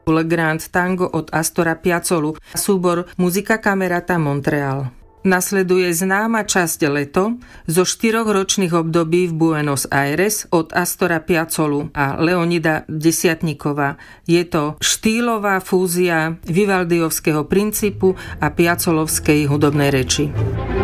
Le Grand Tango od Astora Piazzolu a súbor Musica Camerata Montreal. Nasleduje známa časť Leto zo 4 ročných období v Buenos Aires od Astora Piazzolu a Leonida Desiatníkova. Je to štýlová fúzia Vivaldiovského princípu a Piazzolovskej hudobnej reči.